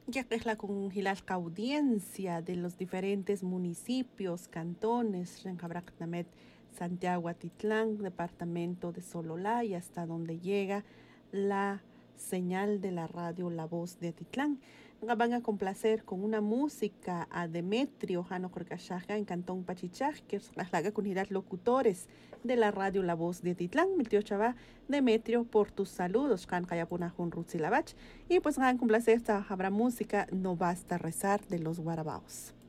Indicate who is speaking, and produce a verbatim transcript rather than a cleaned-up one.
Speaker 1: Ya que es la congilasca audiencia de los diferentes municipios, cantones, Rencabracnamet, Santiago Atitlán, departamento de Sololá y hasta donde llega la señal de la radio La Voz de Atitlán. Van a complacer con una música a Demetrio Jano Corcachaja en Cantón Pachichaj, que es la comunidad locutores de la radio La Voz de Atitlán. Mi tío Chava, Demetrio, por tus saludos, Can Cayapunajun Rutsilabach. Y pues van a complacer esta habrá música, no basta rezar de los guarabaos.